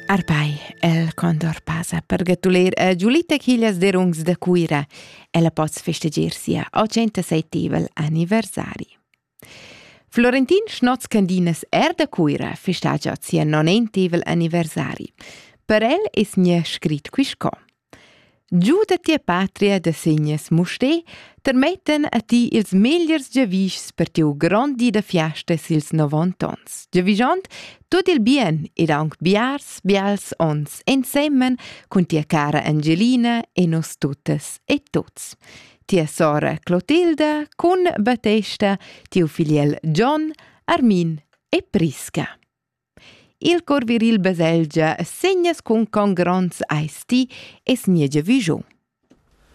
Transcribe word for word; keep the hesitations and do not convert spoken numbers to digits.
Arpai, el condor pasa per gratuler a Giulita Chiglias de Rungs da Cuira. Ella pots festeggiar sia ottocentoseivel anniversari. Florentin Schnotz Candinas er da Cuira festeggia sia nonentivel anniversari. Per el es nia scrit quisco. Giù da tia patria de segnes musté, termetten a ti ils megliers giavischs per tiu grandi da fiasta sils novanta ons. Giavischont tot il bien ed aunc biars, bials ons, ensemmen cun tia cara Angelina e nos tuttes e tuts. Tia sora Clotilda, cun Battesta, tiu filiel John, Armin e Prisca. Il cor viril baselgia segnas cun congrons ais ti es nia giavischò.